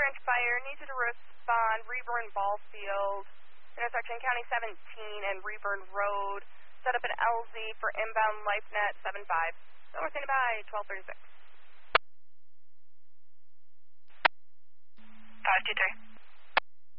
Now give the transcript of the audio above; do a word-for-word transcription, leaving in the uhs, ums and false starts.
Branch Fire, needs you to respond, Reburn Ball Field, intersection County seventeen and Reburn Road. Set up an L Z for inbound LifeNet seven five. Over standing by, twelve thirty-six. five two three.